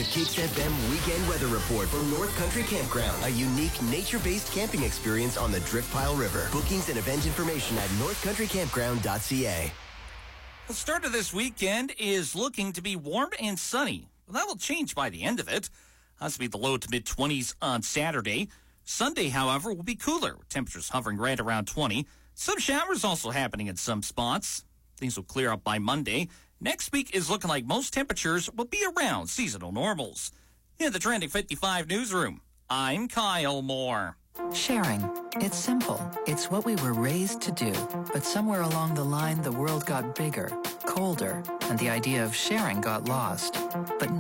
Kicks FM Weekend Weather Report from North Country Campground. A unique nature-based camping experience on the Driftpile River. Bookings and event information at northcountrycampground.ca. The start of this weekend is looking to be warm and sunny. Well, that will change by the end of it. That's to be the low to mid-20s on Saturday. Sunday, however, will be cooler, with temperatures hovering right around 20. Some showers also happening in some spots. Things will clear up by Monday. Next week is looking like most temperatures will be around seasonal normals. In the Trending 55 newsroom, I'm Kyle Moore. Sharing. It's simple. It's what we were raised to do. But somewhere along the line, the world got bigger, colder, and the idea of sharing got lost. But